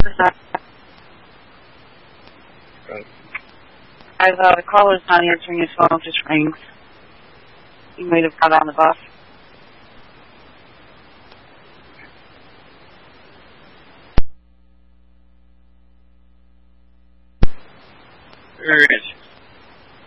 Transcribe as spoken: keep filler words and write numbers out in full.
I thought the caller's not answering his phone, just rings. He might have got on the bus. There is